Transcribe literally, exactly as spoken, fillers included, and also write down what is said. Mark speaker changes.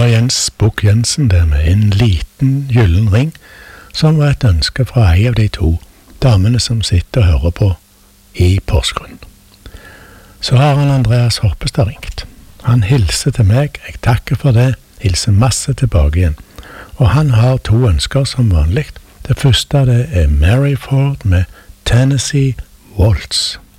Speaker 1: var Jens Bukk Jensen der med en liten gyllen ring, som var et ønske fra ei av de to damene som sitter og hører på i Porsgrunn. Så har han Andreas Horpestad ringt. Han hilser til meg, jeg takker for det, hilser masse tilbake igjen. Og han har to ønsker som vanlig. Det første det er Mary Ford med Tennessee Waltz.